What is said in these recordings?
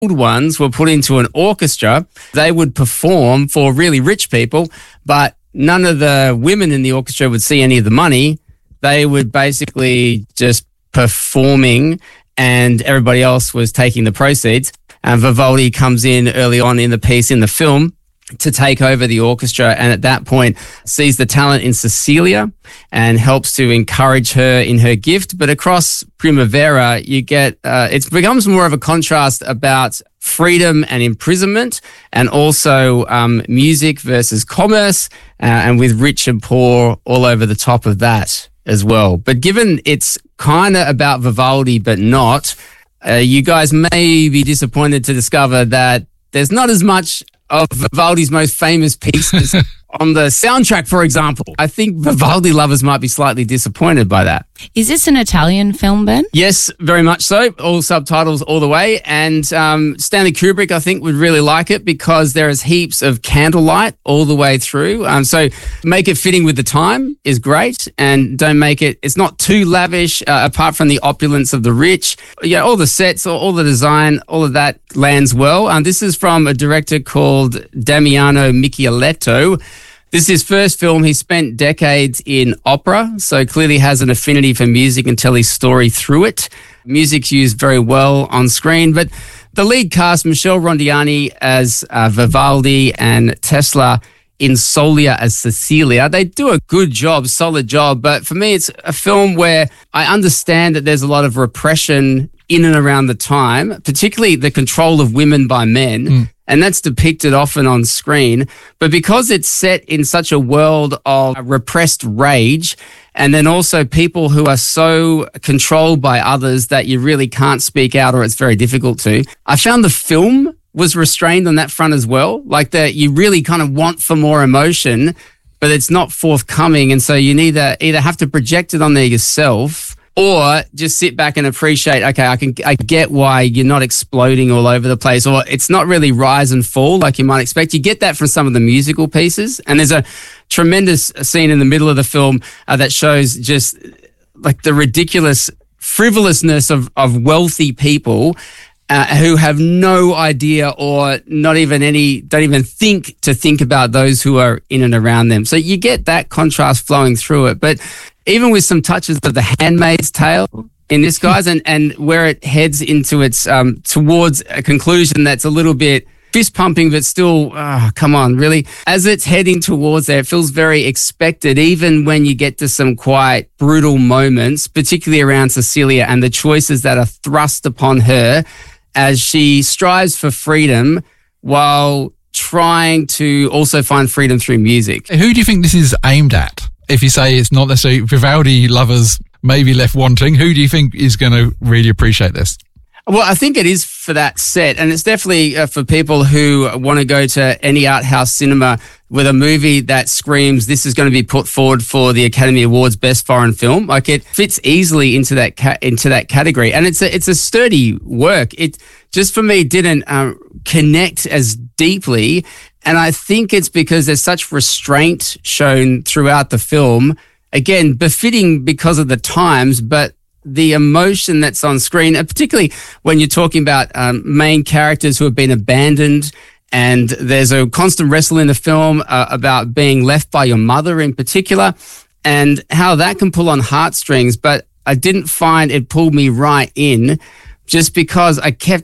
ones were put into an orchestra. They would perform for really rich people, but none of the women in the orchestra would see any of the money. They would basically just performing and everybody else was taking the proceeds. And Vivaldi comes in early on in the piece in the film to take over the orchestra, and at that point sees the talent in Cecilia and helps to encourage her in her gift. But across Primavera, you get it becomes more of a contrast about freedom and imprisonment, and also music versus commerce, and with rich and poor all over the top of that as well. But given it's kind of about Vivaldi but not, you guys may be disappointed to discover that there's not as much of Vivaldi's most famous pieces on the soundtrack, for example. I think Vivaldi lovers might be slightly disappointed by that. Is this an Italian film, Ben? Yes, very much so. All subtitles all the way. And Stanley Kubrick, I think, would really like it because there is heaps of candlelight all the way through. So make it fitting with the time is great, and don't make it, it's not too lavish, apart from the opulence of the rich. Yeah, all the sets, all the design, all of that lands well. This is from a director called Damiano Micheletto. This is his first film. He spent decades in opera, so clearly has an affinity for music and tell his story through it. Music's used very well on screen, but the lead cast, Michelle Rondiani as Vivaldi and Tesla Insolia as Cecilia, they do a good job, solid job. But for me, it's a film where I understand that there's a lot of repression in and around the time, particularly the control of women by men. And that's depicted often on screen. But because it's set in such a world of repressed rage, and then also people who are so controlled by others that you really can't speak out or it's very difficult to, I found the film was restrained on that front as well. Like that you really kind of want for more emotion, but it's not forthcoming. And so you need to either have to project it on there yourself, or just sit back and appreciate, okay, I get why you're not exploding all over the place, or it's not really rise and fall like you might expect. You get that from some of the musical pieces. And there's a tremendous scene in the middle of the film that shows just like the ridiculous frivolousness of wealthy people who have no idea or don't even think about those who are in and around them. So you get that contrast flowing through it. But even with some touches of The Handmaid's Tale in this, guys, and where it heads into its towards a conclusion that's a little bit fist pumping, but still, come on, really? As it's heading towards there, it feels very expected, even when you get to some quite brutal moments, particularly around Cecilia and the choices that are thrust upon her as she strives for freedom while trying to also find freedom through music. Who do you think this is aimed at? If you say it's not necessarily Vivaldi lovers may be left wanting, who do you think is going to really appreciate this? Well, I think it is for that set, and it's definitely for people who want to go to any art house cinema with a movie that screams this is going to be put forward for the Academy Awards Best Foreign Film. Like, it fits easily into that category, and it's a sturdy work. It just for me didn't connect as deeply, and I think it's because there's such restraint shown throughout the film. Again, befitting because of the times, but the emotion that's on screen, and particularly when you're talking about main characters who have been abandoned, and there's a constant wrestle in the film about being left by your mother in particular, and how that can pull on heartstrings. But I didn't find it pulled me right in, just because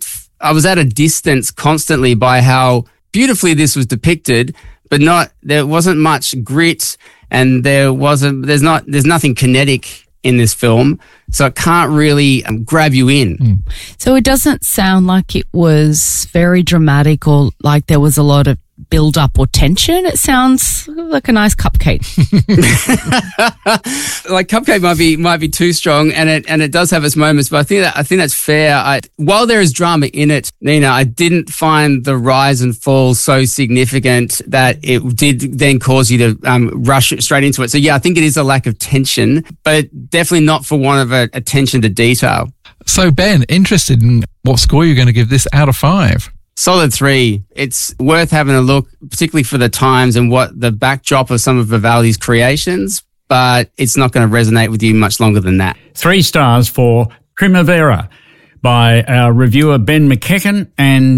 I was at a distance constantly by how beautifully this was depicted, but there wasn't much grit, and there's nothing kinetic in this film, so it can't really grab you in. So it doesn't sound like it was very dramatic or like there was a lot of build up or tension. It sounds like a nice cupcake. Like cupcake might be too strong, and it does have its moments, but I think that's fair. While there is drama in it, Nina, I didn't find the rise and fall so significant that it did then cause you to rush straight into it. So yeah, I think it is a lack of tension, but definitely not for want of attention to detail. So Ben, interested in what score you're going to give this out of 5? Solid 3. It's worth having a look, particularly for the times and what the backdrop of some of Vivaldi's creations, but it's not going to resonate with you much longer than that. 3 stars for Primavera. by our reviewer Ben McKechen and